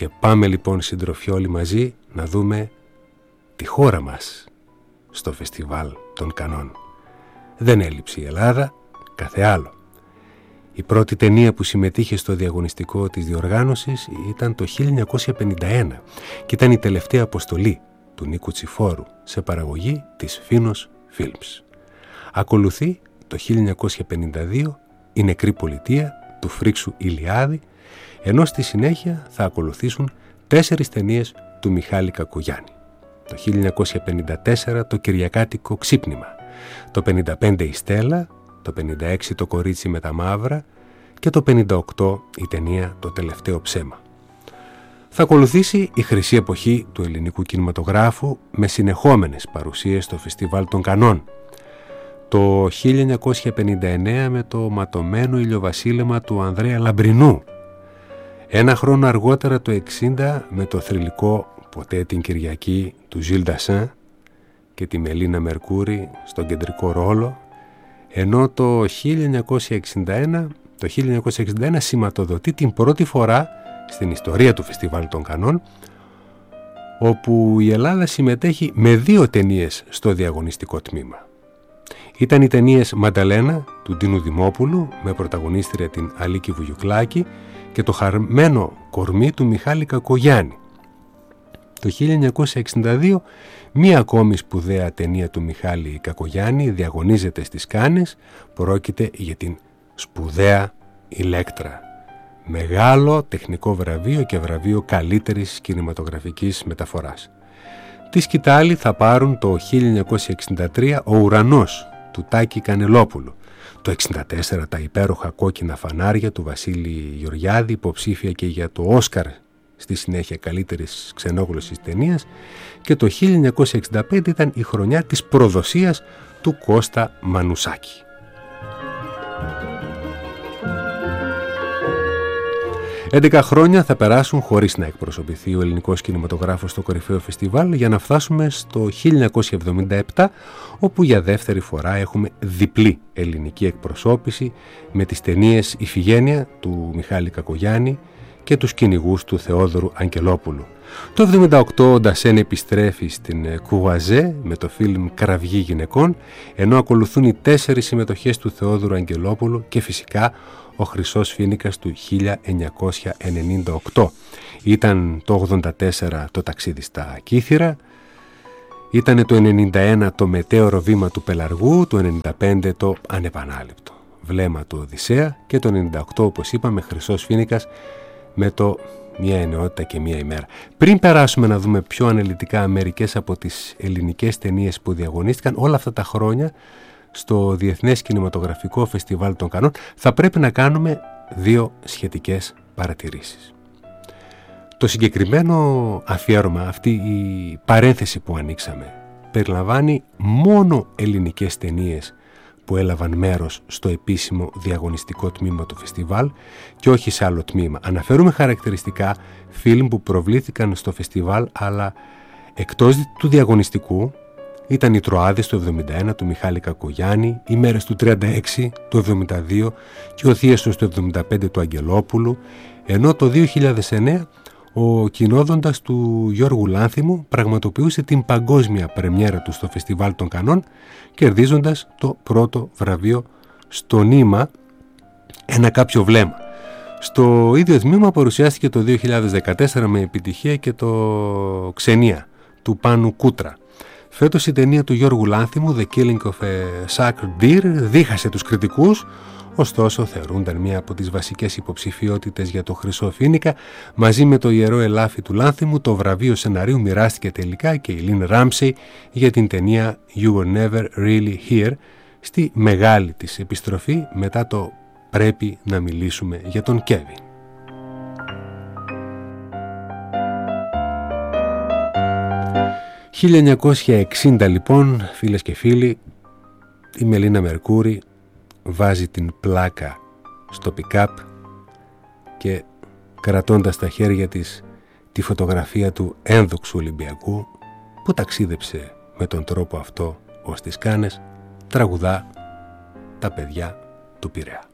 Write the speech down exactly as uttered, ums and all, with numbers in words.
Και πάμε λοιπόν συντροφιοί όλοι μαζί να δούμε τη χώρα μας στο φεστιβάλ των Κανών. Δεν έλειψε η Ελλάδα, κάθε άλλο. Η πρώτη ταινία που συμμετείχε στο διαγωνιστικό της διοργάνωσης ήταν το χίλια εννιακόσια πενήντα ένα και ήταν η τελευταία αποστολή του Νίκου Τσιφόρου σε παραγωγή της Φίνος Films. Ακολουθεί το χίλια εννιακόσια πενήντα δύο η Νεκρή Πολιτεία του Φρίξου Ηλιάδη, ενώ στη συνέχεια θα ακολουθήσουν τέσσερις ταινίες του Μιχάλη Κακογιάννη. Το χίλια εννιακόσια πενήντα τέσσερα το Κυριακάτικο Ξύπνημα, το πενήντα πέντε η Στέλλα, το πενήντα έξι το Κορίτσι με τα Μαύρα και το πενήντα οκτώ η ταινία Το Τελευταίο Ψέμα. Θα ακολουθήσει η χρυσή εποχή του ελληνικού κινηματογράφου με συνεχόμενες παρουσίες στο Φεστιβάλ των Κανών. Το χίλια εννιακόσια πενήντα εννέα με το ματωμένο ηλιοβασίλεμα του Ανδρέα Λαμπρινού. Ένα χρόνο αργότερα το εξήντα με το θρυλικό Ποτέ την Κυριακή του Ζιλ Ντασέν και τη Μελίνα Μερκούρη στον κεντρικό ρόλο, ενώ το χίλια εννιακόσια εξήντα ένα, το χίλια εννιακόσια εξήντα ένα σηματοδοτεί την πρώτη φορά στην ιστορία του Φεστιβάλ των Κανών, όπου η Ελλάδα συμμετέχει με δύο ταινίες στο διαγωνιστικό τμήμα. Ήταν οι ταινίες Μανταλένα του Ντίνου Δημόπουλου με πρωταγωνίστρια την Αλίκη Βουγιουκλάκη και το Χαρμένο Κορμί του Μιχάλη Κακογιάννη. Το χίλια εννιακόσια εξήντα δύο μία ακόμη σπουδαία ταινία του Μιχάλη Κακογιάννη διαγωνίζεται στις Κάνες, πρόκειται για την σπουδαία Ηλέκτρα. Μεγάλο τεχνικό βραβείο και βραβείο καλύτερης κινηματογραφικής μεταφοράς. Τη σκητάλη θα πάρουν το χίλια εννιακόσια εξήντα τρία Ο Ουρανός του Τάκη Κανελόπουλου, το εξήντα τέσσερα τα υπέροχα Κόκκινα Φανάρια του Βασίλη Γεωργιάδη, υποψήφια και για το Όσκαρ στη συνέχεια καλύτερης ξενόγλωσσης ταινίας, και το χίλια εννιακόσια εξήντα πέντε ήταν η χρονιά της προδοσίας του Κώστα Μανουσάκη. έντεκα χρόνια θα περάσουν χωρίς να εκπροσωπηθεί ο ελληνικός κινηματογράφος στο κορυφαίο φεστιβάλ, για να φτάσουμε στο χίλια εννιακόσια εβδομήντα επτά, όπου για δεύτερη φορά έχουμε διπλή ελληνική εκπροσώπηση με τις ταινίες Ιφηγένεια του Μιχάλη Κακογιάννη και τους κυνηγούς του Θεόδωρου Αγγελόπουλου. Το εβδομήντα οκτώ ο Ντασέν επιστρέφει στην Κουβαζέ με το φιλμ Κραυγή Γυναικών, ενώ ακολουθούν οι τέσσερις συμμετοχές του Θεόδωρου Αγγελόπουλου και φυσικά ο Χρυσός Φοίνικας του χίλια εννιακόσια ενενήντα οκτώ. Ήταν το ογδόντα τέσσερα το Ταξίδι στα Κύθυρα, ήταν το ενενήντα ένα το Μετέωρο Βήμα του Πελαργού, το ενενήντα πέντε το Ανεπανάληπτο Βλέμμα του Οδυσσέα και το ενενήντα οκτώ, όπως είπαμε, Χρυσός Φοίνικας με το Μια εναιότητα και μια ημέρα. Πριν περάσουμε να δούμε πιο αναλυτικά μερικές από τις ελληνικές ταινίες που διαγωνίστηκαν όλα αυτά τα χρόνια στο Διεθνές Κινηματογραφικό Φεστιβάλ των Κανών, θα πρέπει να κάνουμε δύο σχετικές παρατηρήσεις. Το συγκεκριμένο αφιέρωμα, αυτή η παρένθεση που ανοίξαμε, περιλαμβάνει μόνο ελληνικές ταινίες που έλαβαν μέρος στο επίσημο διαγωνιστικό τμήμα του φεστιβάλ και όχι σε άλλο τμήμα. Αναφέρουμε χαρακτηριστικά φιλμ που προβλήθηκαν στο φεστιβάλ, αλλά εκτός του διαγωνιστικού ήταν οι Τροάδες του εβδομήντα ένα του Μιχάλη Κακογιάννη, οι Μέρες του τριάντα έξι του εβδομήντα δύο και ο Θίασος του εβδομήντα πέντε του Αγγελόπουλου, ενώ το δύο χιλιάδες εννέα ο Κοινόδοντας του Γιώργου Λάνθιμου πραγματοποιούσε την παγκόσμια πρεμιέρα του στο Φεστιβάλ των Κανών, κερδίζοντας το πρώτο βραβείο στο νήμα Ένα Κάποιο Βλέμμα. Στο ίδιο τμήμα παρουσιάστηκε το δύο χιλιάδες δεκατέσσερα με επιτυχία και το Ξενία του Πάνου Κούτρα. Φέτος η ταινία του Γιώργου Λάνθιμου, The Killing of a Sacred Deer, δίχασε τους κριτικούς, ωστόσο θεωρούνταν μία από τις βασικές υποψηφιότητες για το Χρυσό Φοίνικα. Μαζί με το Ιερό Ελάφι του Λάνθιμου, το βραβείο σεναρίου μοιράστηκε τελικά και η Λιν Ράμσεϊ για την ταινία You Were Never Really Here, στη μεγάλη της επιστροφή μετά το Πρέπει να μιλήσουμε για τον Κέβιν. χίλια εννιακόσια εξήντα λοιπόν, φίλες και φίλοι, η Μελίνα Μερκούρη βάζει την πλάκα στο pick-up και κρατώντας στα χέρια της τη φωτογραφία του ένδοξου Ολυμπιακού που ταξίδεψε με τον τρόπο αυτό ως τις Κάνες, τραγουδά τα παιδιά του Πειραιά.